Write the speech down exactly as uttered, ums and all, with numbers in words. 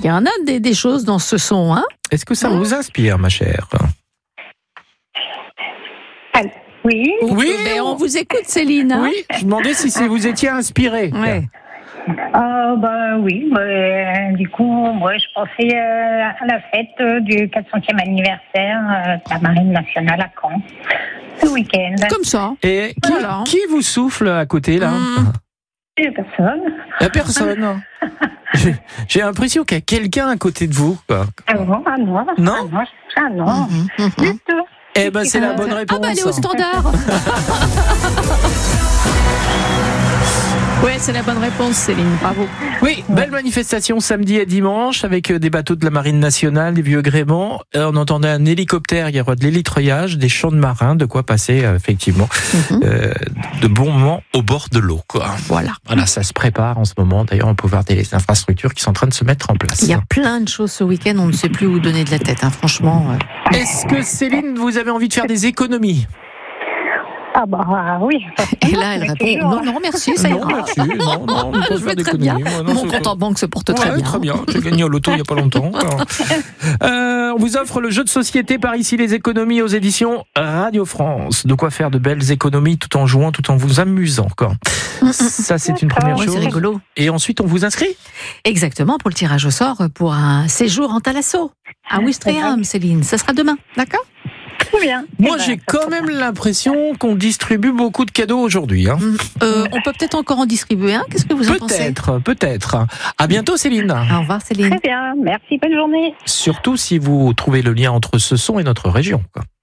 y en a des, des choses dans ce son, hein. Est-ce que ça Hein vous inspire, ma chère? Oui. Oui, Mais on vous écoute, Céline. Hein. Oui, je demandais si c'est- vous étiez inspirée. Ouais. Ah bah oui, bah, euh, du coup, moi je pensais euh, à la fête euh, du quatre centième anniversaire euh, de la Marine nationale à Caen, ce week-end. Comme ça. Et qui, Voilà. qui vous souffle à côté, là? Mmh. Il y a personne. La personne. J'ai- J'ai l'impression qu'il y a quelqu'un à côté de vous, quoi. Ah non, ah non. Non Ah non, ah non. Mhm, mhm. Du tout. Eh ben, c'est la bonne Ah réponse. bah elle est au standard. Ouais, c'est la bonne réponse, Céline. Bravo. Oui, belle manifestation samedi et dimanche avec euh, des bateaux de la Marine nationale, des vieux gréements. Euh, on entendait un hélicoptère, il y aura de l'hélitreuillage, des champs de marins, de quoi passer euh, effectivement Mhm. euh, de bons moments au bord de l'eau, quoi. Voilà. Voilà, ça se prépare en ce moment. D'ailleurs, on peut voir des infrastructures qui sont en train de se mettre en place. Il y a plein de choses ce week-end, on ne sait plus où donner de la tête, hein, franchement. euh. Est-ce que Céline, vous avez envie de faire des économies? Ah bah ah, oui. Et là, elle répond non, non, merci, ça Non, ira. merci. Non, non, on peut Je faire vais des très bien. économies. Moi, non, Mon c'est compte pas- en banque se porte très Ouais, bien. Très bien. J'ai gagné au loto il n'y a pas longtemps. Alors. Euh, on vous offre le jeu de société par ici les économies aux éditions Radio France. De quoi faire de belles économies tout en jouant, tout en vous amusant. Quoi. Ça, c'est une première Ouais, chose. c'est rigolo. Et ensuite, on vous inscrit? Exactement, pour le tirage au sort pour un séjour en Thalasso à Ouistreham, Céline. Ça sera demain, d'accord? Très bien. Moi, Eh ben, j'ai ça quand sera même bien. l'impression qu'on distribue beaucoup de cadeaux aujourd'hui. Hein. Euh, on peut peut-être encore en distribuer un. Qu'est-ce que vous en pensez? Peut-être, peut-être. À bientôt, Céline. Au revoir, Céline. Très bien. Merci. Bonne journée. Surtout si vous trouvez le lien entre ce son et notre région. Quoi.